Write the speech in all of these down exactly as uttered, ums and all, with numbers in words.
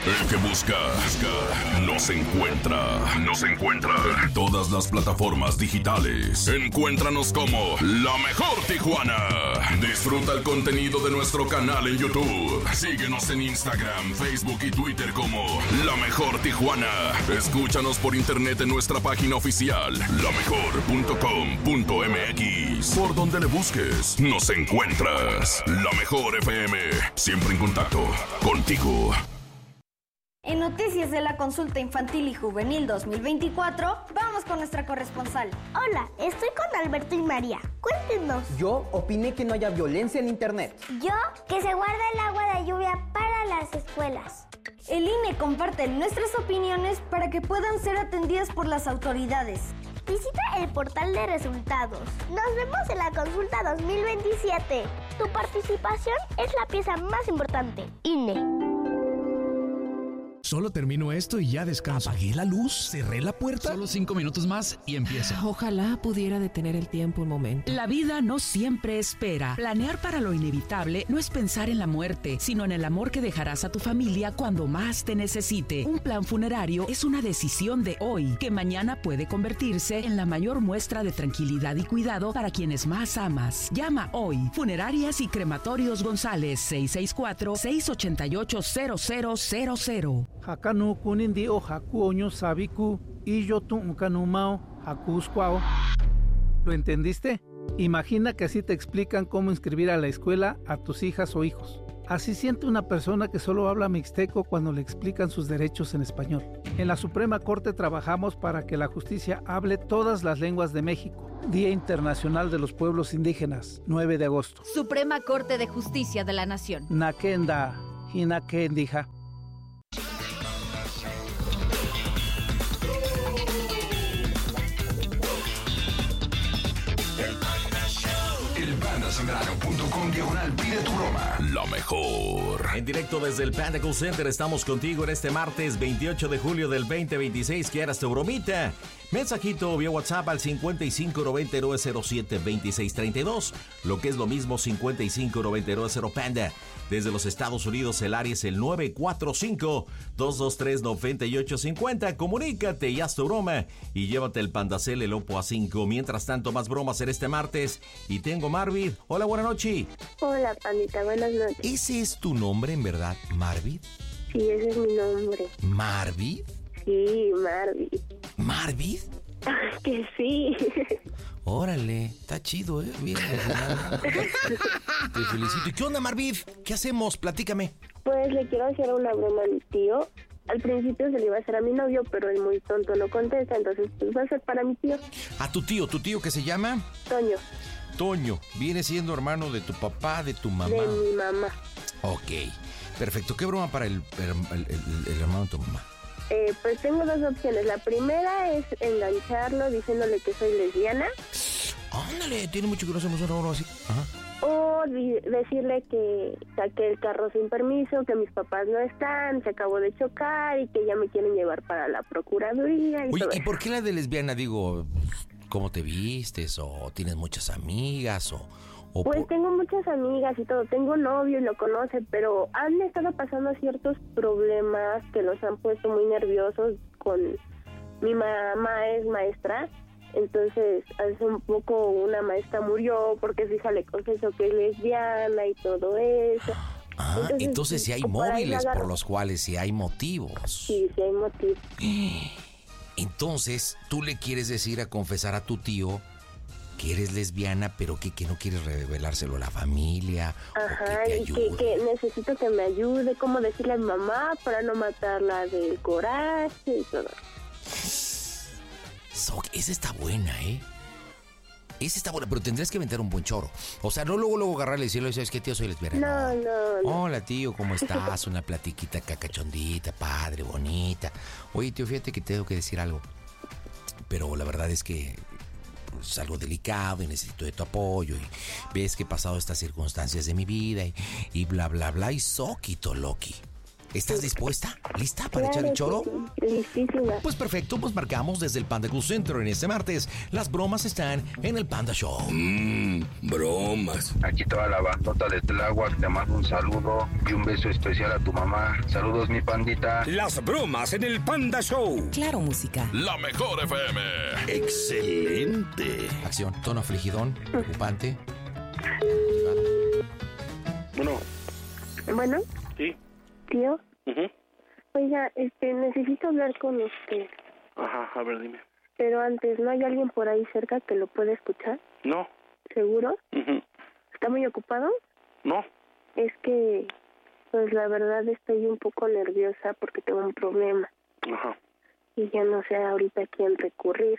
El que busca, busca, nos encuentra. Nos encuentra en todas las plataformas digitales. Encuéntranos como La Mejor Tijuana. Disfruta el contenido de nuestro canal en YouTube. Síguenos en Instagram, Facebook y Twitter como La Mejor Tijuana. Escúchanos por internet en nuestra página oficial, la mejor punto com punto m x. Por donde le busques, nos encuentras. La Mejor F M, siempre en contacto contigo. En Noticias de la Consulta Infantil y Juvenil dos mil veinticuatro, vamos con nuestra corresponsal. Hola, estoy con Alberto y María. Cuéntenos. Yo opiné que no haya violencia en internet. Yo, que se guarda el agua de lluvia para las escuelas. El I N E comparte nuestras opiniones para que puedan ser atendidas por las autoridades. Visita el portal de resultados. Nos vemos en la Consulta dos mil veintisiete. Tu participación es la pieza más importante. I N E. Solo termino esto y ya descanso. Apagué la luz, cerré la puerta. Solo cinco minutos más y empiezo. Ojalá pudiera detener el tiempo un momento. La vida no siempre espera. Planear para lo inevitable no es pensar en la muerte, sino en el amor que dejarás a tu familia cuando más te necesite. Un plan funerario es una decisión de hoy, que mañana puede convertirse en la mayor muestra de tranquilidad y cuidado para quienes más amas. Llama hoy. Funerarias y Crematorios González, seis seis cuatro, seis ocho ocho, cero cero cero cero. Hakanu kunindi o haku oño sabiku y yo tu ukanumao hakuskwao. ¿Lo entendiste? Imagina que así te explican cómo inscribir a la escuela a tus hijas o hijos. Así siente una persona que solo habla mixteco cuando le explican sus derechos en español. En la Suprema Corte trabajamos para que la justicia hable todas las lenguas de México. Día Internacional de los Pueblos Indígenas, nueve de agosto. Suprema Corte de Justicia de la Nación. Nakenda, hinakendija. Sangrano punto com diagonal pide tu broma. La mejor. En directo desde el Panda Call Center estamos contigo en este martes veintiocho de julio del veinte veintiséis. ¿Quieras tu bromita? Mensajito vía WhatsApp al cincuenta y cinco noventa y nueve cero siete veintiséis treinta y dos. Lo que es lo mismo, cincuenta y cinco noventa y nueve cero Panda. Desde los Estados Unidos el área es el nueve cuatro cinco, dos dos tres, nueve ocho cinco cero. Comunícate y haz tu broma y llévate el Pandacel, el Oppo A cinco. Mientras tanto, más bromas en este martes. Y tengo Marvid. Hola, buenas noches. Hola, Pandita, buenas noches. ¿Ese es tu nombre en verdad, Marvid? Sí, ese es mi nombre. ¿Marvid? Sí, Marvid. ¿Marvid? Que sí. Órale, está chido, ¿eh? Bien. Te felicito. ¿Y qué onda, Marvid? ¿Qué hacemos? Platícame. Pues le quiero hacer una broma a mi tío. Al principio se le iba a hacer a mi novio, pero él muy tonto no contesta, entonces pues va a ser para mi tío. ¿A tu tío? ¿Tu tío que se llama? Toño. Toño. ¿Viene siendo hermano de tu papá, de tu mamá? De mi mamá. Ok, perfecto. ¿Qué broma para el, el, el, el, el hermano de tu mamá? Eh, pues tengo dos opciones. La primera es engancharlo diciéndole que soy lesbiana. Ándale, tiene mucho que no hacemos una broma así. Ajá. O di- decirle que saqué el carro sin permiso, que mis papás no están, se acabó de chocar y que ya me quieren llevar para la procuraduría. Y Oye, todo ¿y eso. por qué la de lesbiana? Digo, ¿cómo te vistes? ¿O tienes muchas amigas? ¿O, o Pues por... tengo muchas amigas y todo, tengo novio y lo conoce, pero han estado pasando ciertos problemas que los han puesto muy nerviosos con... Mi mamá es maestra, entonces hace un poco una maestra murió porque su hija le confesó que es lesbiana y todo eso. Ah, entonces, entonces sí hay por ahí móviles la por agarro. los cuales sí hay motivos. Sí, sí hay motivos. Entonces, tú le quieres decir a confesar a tu tío que eres lesbiana, pero que, que no quieres revelárselo a la familia. Ajá, o que te y que, ayude. que necesito que me ayude, cómo decirle a mi mamá para no matarla del coraje y todo. So, esa está buena, ¿eh? Esa está buena, pero tendrías que inventar un buen choro. O sea, no luego, luego agarrarle y decirle, ¿sabes qué, tío? Soy lesbiana. No, no, no. Hola, tío, ¿cómo estás? Una platiquita cacachondita, padre, bonita. Oye, tío, fíjate que tengo que decir algo. Pero la verdad es que es algo delicado y necesito de tu apoyo. Y ves que he pasado estas circunstancias de mi vida y, y bla, bla, bla. Y soquito, Loki. ¿Estás dispuesta? ¿Lista para Claro echar el que choro? sí, listísima. Pues perfecto, pues marcamos desde el Panda Cool Center en este martes. Las bromas están en el Panda Show. Mmm, bromas. Aquí toda la bandota de Tláhuac, te mando un saludo y un beso especial a tu mamá. Saludos, mi pandita. Las bromas en el Panda Show. Claro, música. La mejor F M. Excelente. Acción, tono afligidón, preocupante. Bueno. Bueno. Sí. Tío. Uh-huh. Oiga, este, necesito hablar con usted. Ajá, a ver, dime. Pero antes, ¿no hay alguien por ahí cerca que lo pueda escuchar? No. ¿Seguro? Uh-huh. ¿Está muy ocupado? No. Es que, pues la verdad estoy un poco nerviosa porque tengo un problema. Ajá. Y ya no sé ahorita a quién recurrir.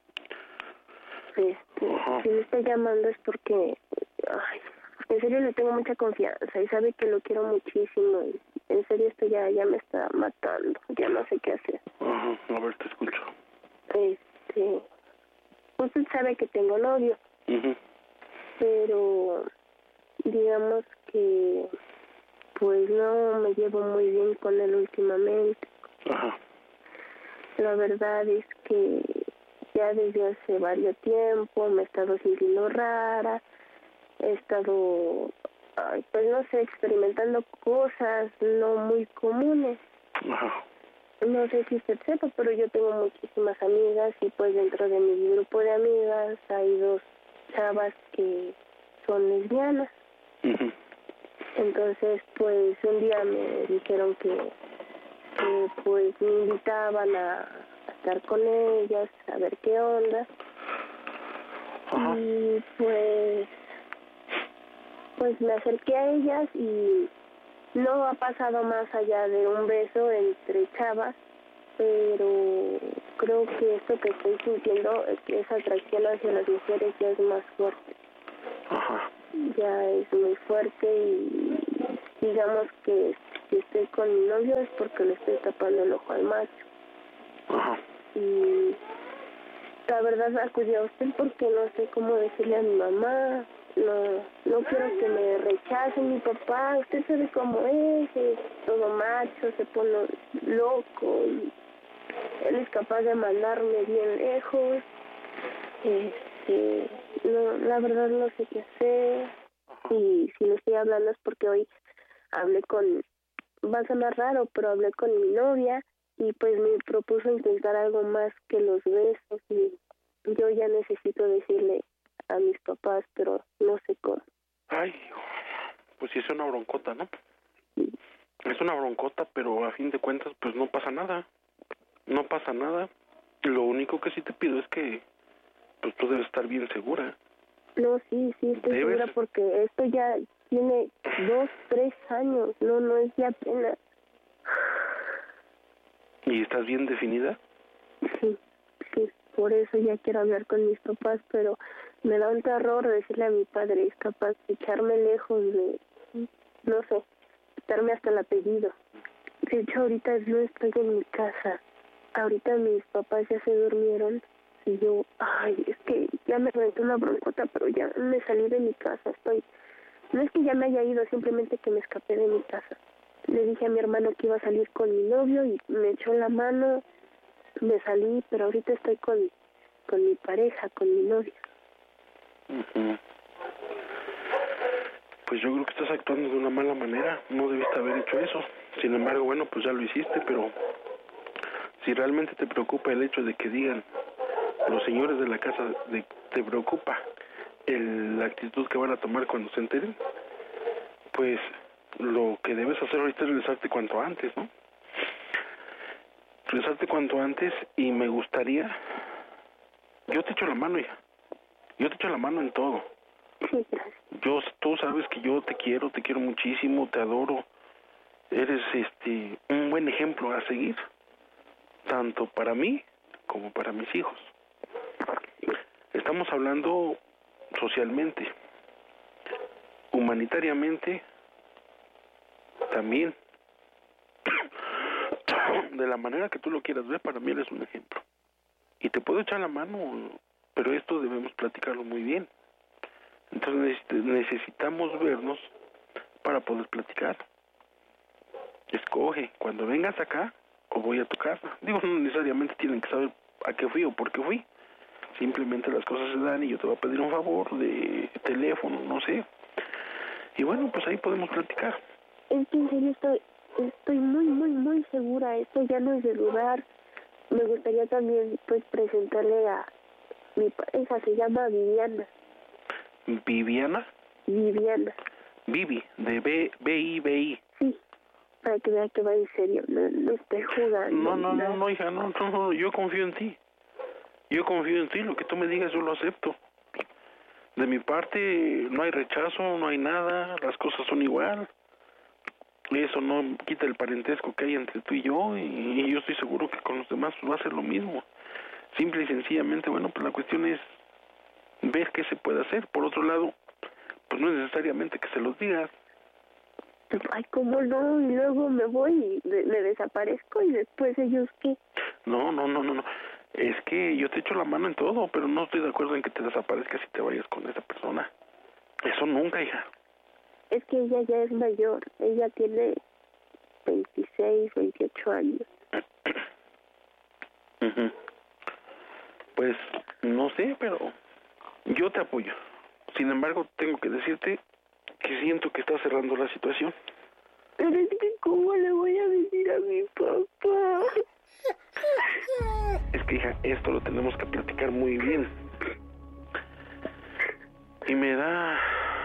Este, Ajá. si me está llamando es porque, ay, en serio le tengo mucha confianza y sabe que lo quiero muchísimo. Y en serio esto ya, ya me está matando, ya no sé qué hacer. Ajá, a ver, te escucho. Este, usted sabe que tengo novio, Uh-huh. pero digamos que pues no me llevo muy bien con él últimamente. Ajá. La verdad es que ya desde hace varios tiempo me he estado sintiendo rara, he estado, ay, pues no sé, experimentando cosas no muy comunes. Ajá. No sé si usted sepa, pero yo tengo muchísimas amigas y pues dentro de mi grupo de amigas hay dos chavas que son lesbianas. Uh-huh. Entonces, pues un día me dijeron que, que pues me invitaban a, a estar con ellas, a ver qué onda. Ajá. Y pues, pues me acerqué a ellas y no ha pasado más allá de un beso entre chavas, pero creo que esto que estoy sintiendo, esa atracción hacia las mujeres ya es más fuerte. Ajá. Ya es muy fuerte y digamos que si estoy con mi novio es porque le estoy tapando el ojo al macho. Ajá. Y la verdad acudí a usted porque no sé cómo decirle a mi mamá. No, no quiero que me rechace mi papá. Usted sabe cómo es, es todo macho, se pone loco y él es capaz de mandarme bien lejos. Este, no, la verdad no sé qué hacer. Y si le estoy hablando es porque hoy hablé con, va a sonar raro, pero hablé con mi novia y pues me propuso intentar algo más que los besos y yo ya necesito decirle a mis papás, pero no sé cómo. Ay, pues sí es una broncota, ¿no? Es una broncota, pero a fin de cuentas, pues no pasa nada. No pasa nada. Lo único que sí te pido es que, pues tú debes estar bien segura. No, sí, sí, estoy ¿Debes? segura porque esto ya tiene dos, tres años. No, no es de apenas. ¿Y estás bien definida? Sí, sí, por eso ya quiero hablar con mis papás, pero me da un terror decirle a mi padre, es capaz de echarme lejos de, no sé, quitarme hasta el apellido. De hecho, ahorita no estoy en mi casa. Ahorita mis papás ya se durmieron y yo, ay, es que ya me reventó una broncota, pero ya me salí de mi casa. Estoy, no es que ya me haya ido, simplemente que me escapé de mi casa. Le dije a mi hermano que iba a salir con mi novio y me echó la mano, me salí, pero ahorita estoy con, con mi pareja, con mi novio. Uh-huh. Pues yo creo que estás actuando de una mala manera, no debiste haber hecho eso. Sin embargo, bueno, pues ya lo hiciste, pero si realmente te preocupa el hecho de que digan los señores de la casa, de, te preocupa el, la actitud que van a tomar cuando se enteren, pues lo que debes hacer ahorita es regresarte cuanto antes, ¿no? Regresarte cuanto antes y me gustaría, yo te echo la mano, hija, yo te echo la mano en todo. Yo, tú sabes que yo te quiero, te quiero muchísimo, te adoro. Eres este un buen ejemplo a seguir, tanto para mí como para mis hijos. Estamos hablando socialmente, humanitariamente, también. De la manera que tú lo quieras ver, para mí eres un ejemplo. Y te puedo echar la mano, pero esto debemos platicarlo muy bien. Entonces necesitamos vernos para poder platicar. escoge, cuando vengas acá o voy a tu casa. Digo, no necesariamente tienen que saber a qué fui o por qué fui. Simplemente las cosas se dan y yo te voy a pedir un favor de teléfono, no sé. Y bueno, pues ahí podemos platicar. Es que en serio estoy, estoy muy, muy, muy segura. Esto ya no es de dudar. Me gustaría también, pues, presentarle a mi pareja. Se llama Viviana. ¿Viviana? Viviana. Vivi, de B, B I B I. Sí, para que vea que va en serio. No, no estoy jugando. No, no, no, no, hija, no, no, no, yo confío en ti. Yo confío en ti, lo que tú me digas yo lo acepto. De mi parte no hay rechazo, no hay nada, las cosas son igual. Eso no quita el parentesco que hay entre tú y yo, y, y yo estoy seguro que con los demás pues, va a ser lo mismo. Simple y sencillamente, bueno, pues la cuestión es ver qué se puede hacer. Por otro lado, pues no es necesariamente que se los digas. Ay, ¿cómo no? Y luego me voy y me desaparezco y después ellos, ¿qué? No, no, no, no, no. Es que yo te echo la mano en todo, pero no estoy de acuerdo en que te desaparezcas y te vayas con esa persona. Eso nunca, hija. Es que ella ya es mayor. Ella tiene veintiséis, veintiocho años. Uh-huh. Pues, no sé, pero yo te apoyo. Sin embargo, tengo que decirte que siento que estás cerrando la situación. Pero es que, ¿cómo le voy a decir a mi papá? Es que, hija, esto lo tenemos que platicar muy bien. Y me da...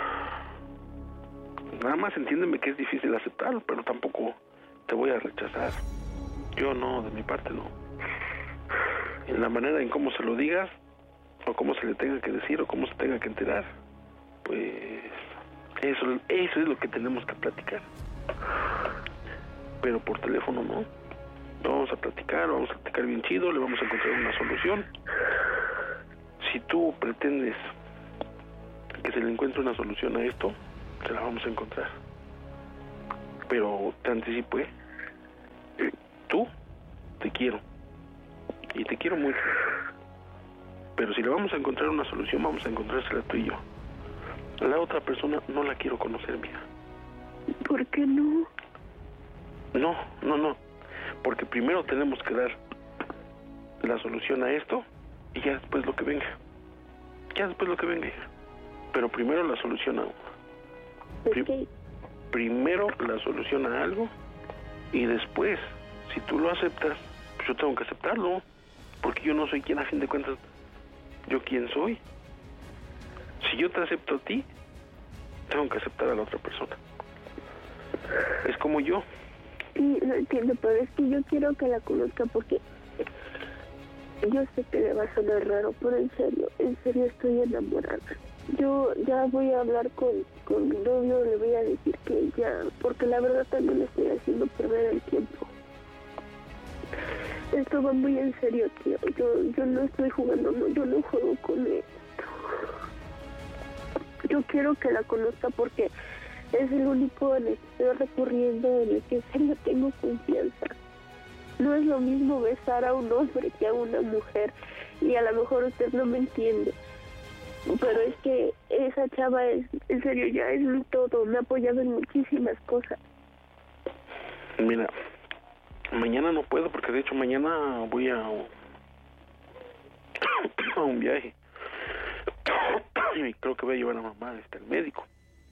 Nada más entiéndeme que es difícil aceptarlo, pero tampoco te voy a rechazar. Yo no, de mi parte no. En la manera en cómo se lo digas, o cómo se le tenga que decir, o cómo se tenga que enterar, pues... Eso, eso es lo que tenemos que platicar. Pero por teléfono no. Vamos a platicar, vamos a platicar bien chido, le vamos a encontrar una solución. Si tú pretendes que se le encuentre una solución a esto, se la vamos a encontrar. Pero te anticipo, ¿eh? Tú te quiero. Y te quiero mucho. Pero si le vamos a encontrar una solución, vamos a encontrársela tú y yo. La otra persona no la quiero conocer, mía. ¿Por qué no? No, no, no. Porque primero tenemos que dar la solución a esto y ya después lo que venga. Ya después lo que venga. Pero primero la solución a uno. Pri- primero la solución a algo y después, si tú lo aceptas, pues yo tengo que aceptarlo. Porque yo no soy quien, a fin de cuentas, yo quién soy. Si yo te acepto a ti, tengo que aceptar a la otra persona. Es como yo. Sí, lo entiendo, pero es que yo quiero que la conozca porque yo sé que le va a sonar raro, pero en serio, en serio estoy enamorada. Yo ya voy a hablar con, con mi novio, le voy a decir que ya, porque la verdad también le estoy haciendo perder el tiempo. Esto va muy en serio, tío. Yo, yo no estoy jugando, no, yo no juego con esto. Yo quiero que la conozca porque es el único en el que estoy recurriendo, en el que en serio tengo confianza. No es lo mismo besar a un hombre que a una mujer, y a lo mejor usted no me entiende. Pero es que esa chava es, en serio, ya es mi todo, me ha apoyado en muchísimas cosas. Mira, mañana no puedo porque de hecho mañana voy a, a un viaje. Y creo que voy a llevar a mamá hasta el médico.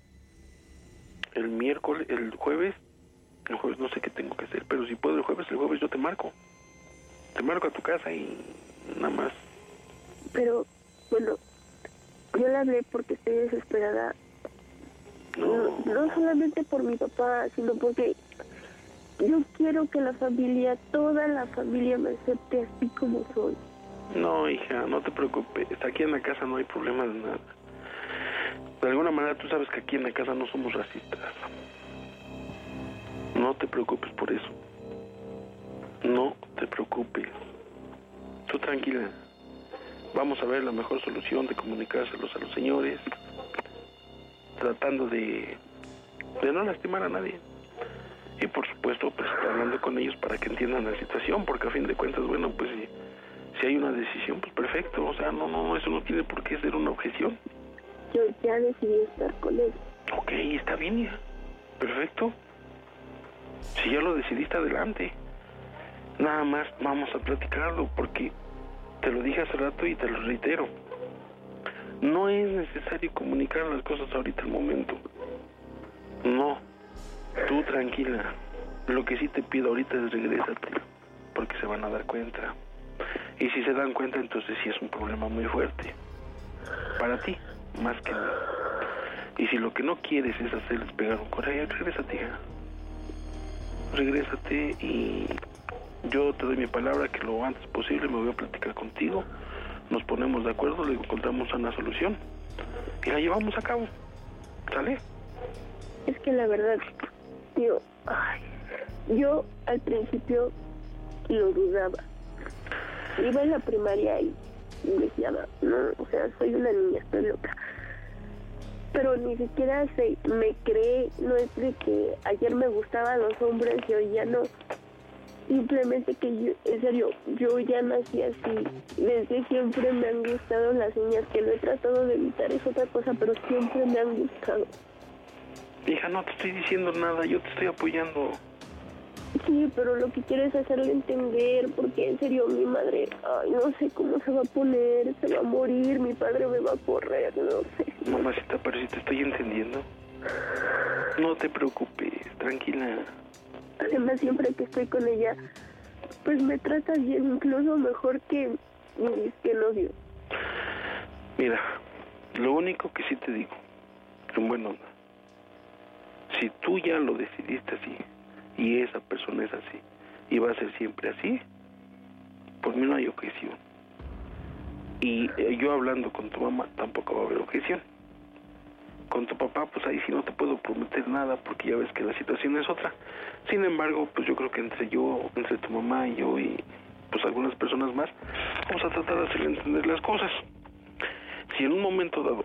El miércoles, el jueves, el jueves no sé qué tengo que hacer, pero si puedo el jueves, el jueves yo te marco. Te marco a tu casa y nada más. Pero, bueno, yo le hablé porque estoy desesperada. No, no, no solamente por mi papá, sino porque yo quiero que la familia, toda la familia me acepte así como soy. No, hija, no te preocupes. Aquí en la casa no hay problema de nada. De alguna manera tú sabes que aquí en la casa no somos racistas. No te preocupes por eso. No te preocupes. Tú tranquila. Vamos a ver la mejor solución de comunicárselos a los señores, tratando de, de no lastimar a nadie. Y por supuesto, pues hablando con ellos para que entiendan la situación, porque a fin de cuentas, bueno, pues si, si hay una decisión, pues perfecto. O sea, no, no, eso no tiene por qué ser una objeción. Yo ya decidí estar con él. Ok, está bien, hija. Perfecto. Si ya lo decidiste, adelante. Nada más vamos a platicarlo, porque te lo dije hace rato y te lo reitero. No es necesario comunicar las cosas ahorita al momento. No, tú tranquila. Lo que sí te pido ahorita es regrésate, porque se van a dar cuenta. Y si se dan cuenta, entonces sí es un problema muy fuerte. Para ti, más que nada. Y si lo que no quieres es hacerles pegar un coraje, regrésate, hija. Regrésate y yo te doy mi palabra que lo antes posible me voy a platicar contigo. Nos ponemos de acuerdo, le encontramos una solución y la llevamos a cabo. ¿Sale? Es que la verdad, tío, ay, yo al principio lo dudaba. Iba en la primaria y decía, no, o sea, soy una niña, estoy loca. Pero ni siquiera se me cree, no es de que ayer me gustaban los hombres y hoy ya no. Simplemente que yo, en serio, yo ya nací así. Desde siempre me han gustado las niñas, que lo he tratado de evitar, es otra cosa, pero siempre me han gustado. Hija, no te estoy diciendo nada, yo te estoy apoyando. Sí, pero lo que quiero es hacerle entender, porque en serio mi madre, ay, no sé cómo se va a poner, se va a morir, mi padre me va a correr, no sé. Mamacita, pero si te estoy entendiendo. No te preocupes, tranquila. Además, siempre que estoy con ella, pues me trata bien, incluso mejor que mi disque novio. Mira, lo único que sí te digo, en buena onda, si tú ya lo decidiste así, y esa persona es así, y va a ser siempre así, por mí no hay objeción. Y eh, yo hablando con tu mamá, tampoco va a haber objeción. Con tu papá, pues ahí sí no te puedo prometer nada, porque ya ves que la situación es otra. Sin embargo, pues yo creo que entre yo, entre tu mamá y yo, y pues algunas personas más, vamos a tratar de hacerle entender las cosas. Si en un momento dado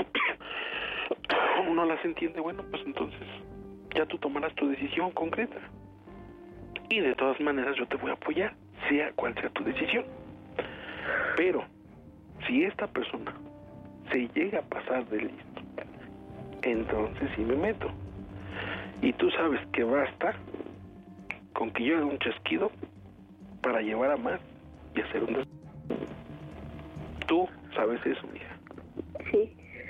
no las entiende, bueno, pues entonces ya tú tomarás tu decisión concreta. Y de todas maneras yo te voy a apoyar, sea cual sea tu decisión. Pero si esta persona se llega a pasar de listo, entonces sí me meto. Y tú sabes que basta con que yo haga un chasquido para llevar a más y hacer un des... Tú sabes eso, mija. Sí.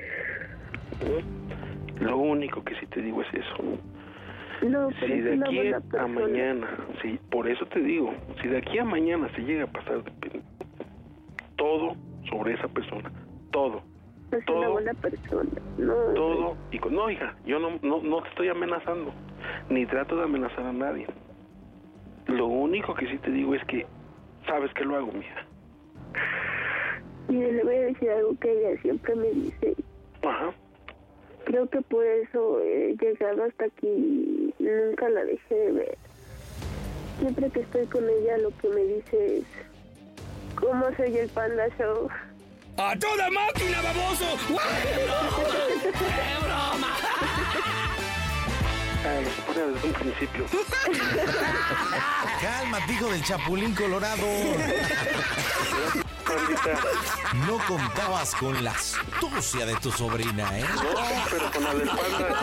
Lo único que sí te digo es eso. No, pero si de es una aquí buena a persona. mañana, sí, por eso te digo, si de aquí a mañana se llega a pasar de pen- todo sobre esa persona, todo, Es todo, una buena persona. No, todo, y con, no, hija, yo no, no, no te estoy amenazando, ni trato de amenazar a nadie. Lo único que sí te digo es que sabes que lo hago, mija. Mire, le voy a decir algo que ella siempre me dice. Ajá. Creo que por eso he llegado hasta aquí, nunca la dejé de ver. Siempre que estoy con ella lo que me dice es ¿cómo soy el Panda Show? ¡A toda máquina, baboso! ¡Qué broma! Ah, lo suponía desde un principio. Cálmate, hijo del Chapulín Colorado. No contabas con la astucia de tu sobrina, ¿eh? No, pero con la del Panda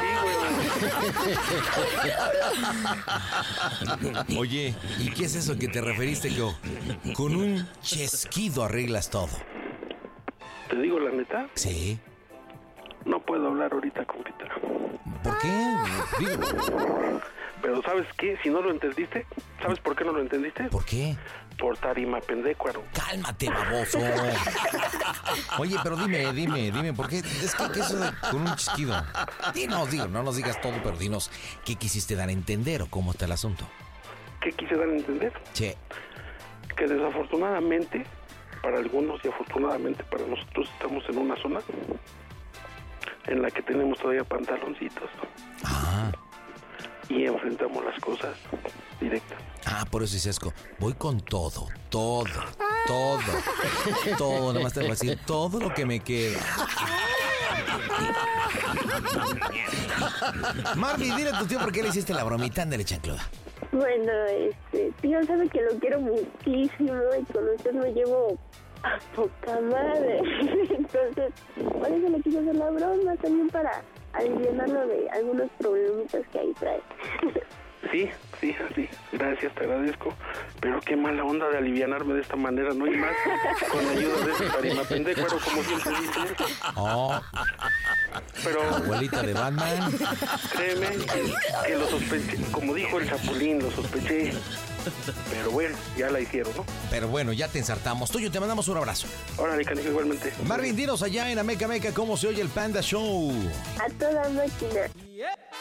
sí, güey. Oye, ¿y qué es eso que te referiste que con un chesquido arreglas todo? ¿Te digo la neta? Sí. No puedo hablar ahorita, compita. ¿Por qué? Digo. Pero ¿sabes qué? Si no lo entendiste, ¿sabes por qué no lo entendiste? ¿Por qué? Por tarima pendecuaro. Cálmate, baboso. Oye, pero dime, dime, dime, ¿por qué? Es que, ¿qué eso de con un chisquido? Dinos, digo, no nos digas todo, pero dinos, ¿qué quisiste dar a entender o cómo está el asunto? ¿Qué quise dar a entender? Sí. Que desafortunadamente, para algunos y afortunadamente para nosotros, estamos en una zona en la que tenemos todavía pantaloncitos. Ah. Y enfrentamos las cosas directas. Ah, por eso dices, voy con todo, todo, todo, todo, nada más te voy a decir todo lo que me queda. Marvin, dile a tu tío por qué le hiciste la bromita, ándale, chancluda. Bueno, este, tío sabe que lo quiero muchísimo y con usted me llevo a poca madre. Entonces, por eso le quiso hacer la broma, también para aliviarlo de algunos problemitas que ahí trae. Sí, Sí, así. Gracias, te agradezco. Pero qué mala onda de alivianarme de esta manera, ¿no? Y más con la ayuda de ese tarimapendecuaro, como siempre dice. Oh. Pero... Abuelita de Batman. Créeme que, que lo sospeché. Como dijo el Chapulín, lo sospeché. Pero bueno, ya la hicieron, ¿no? Pero bueno, ya te ensartamos. Tuyo, te mandamos un abrazo. Órale, canijo, igualmente. Marvin, dinos allá en Ameca Meca cómo se oye el Panda Show. A toda máquina.